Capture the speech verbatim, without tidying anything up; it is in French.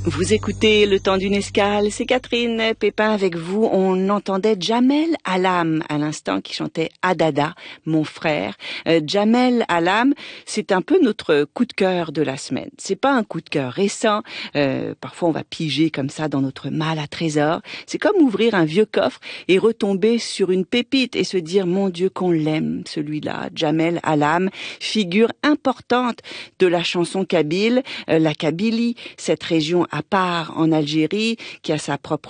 Vous écoutez Le Temps d'une Escale, c'est Catherine Pépin avec vous. On entendait Jamel Alam à l'instant qui chantait Adada, mon frère. Euh, Jamel Alam, c'est un peu notre coup de cœur de la semaine. C'est pas un coup de cœur récent. Euh, parfois on va piger comme ça dans notre malle à trésor. C'est comme ouvrir un vieux coffre et retomber sur une pépite et se dire mon Dieu qu'on l'aime, celui-là. Jamel Alam, figure importante de la chanson kabyle, euh, la Kabylie, cette région à part en Algérie, qui a sa propre